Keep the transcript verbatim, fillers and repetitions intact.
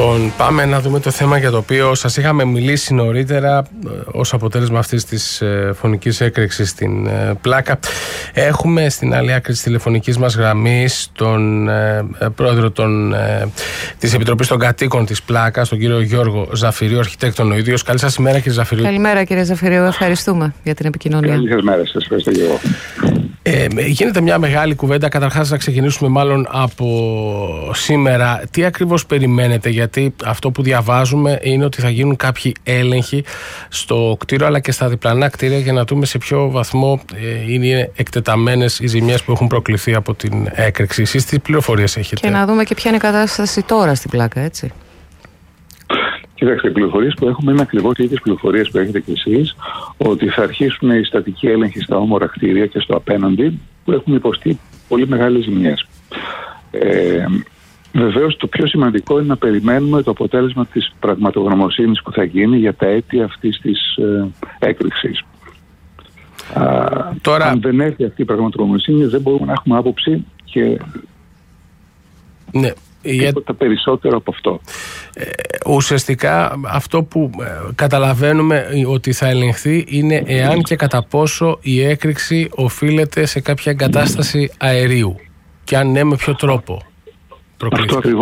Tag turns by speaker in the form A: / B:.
A: Λοιπόν, πάμε να δούμε το θέμα για το οποίο σας είχαμε μιλήσει νωρίτερα ως αποτέλεσμα αυτής της ε, φωνικής έκρηξης στην ε, Πλάκα. Έχουμε στην άλλη άκρη της τηλεφωνικής μας γραμμής τον ε, πρόεδρο των, ε, της Επιτροπής των Κατοίκων της Πλάκας, τον κύριο Γιώργο Ζαφυρίου, αρχιτέκτον ο ίδιος. Καλή σας ημέρα, κύριε Ζαφυρίου.
B: Καλημέρα, κύριε Ζαφυρίου. Ευχαριστούμε για την επικοινωνία.
C: Καλημέρα σας. Ευχαριστώ και εγώ.
A: Ε, γίνεται μια μεγάλη κουβέντα. Καταρχάς να ξεκινήσουμε μάλλον από σήμερα. Τι ακριβώς περιμένετε, γιατί αυτό που διαβάζουμε είναι ότι θα γίνουν κάποιοι έλεγχοι στο κτίριο αλλά και στα διπλανά κτίρια για να δούμε σε ποιο βαθμό ε, είναι εκτεταμένες οι ζημιές που έχουν προκληθεί από την έκρηξη. Εσείς τι πληροφορίες έχετε?
B: Και να δούμε και ποια είναι η κατάσταση τώρα στην Πλάκα, έτσι.
C: Κοιτάξτε, οι πληροφορίες που έχουμε είναι ακριβώς οι ίδιες πληροφορίες που έχετε κι εσείς, ότι θα αρχίσουν οι στατικοί έλεγχοι στα όμορα κτίρια και στο απέναντι που έχουν υποστεί πολύ μεγάλες ζημιές. Ε, Βεβαίως, το πιο σημαντικό είναι να περιμένουμε το αποτέλεσμα της πραγματογνωμοσύνης που θα γίνει για τα αίτια αυτής της ε, έκρηξης. Α, Τώρα... Αν δεν έρθει αυτή η πραγματογνωμοσύνη, δεν μπορούμε να έχουμε άποψη και.
A: Ναι.
C: Τίποτα περισσότερο από αυτό.
A: Ε, ουσιαστικά αυτό που ε, καταλαβαίνουμε ότι θα ελεγχθεί είναι εάν και κατά πόσο η έκρηξη οφείλεται σε κάποια εγκατάσταση αερίου και αν ναι, με ποιο τρόπο προκλήθηκε.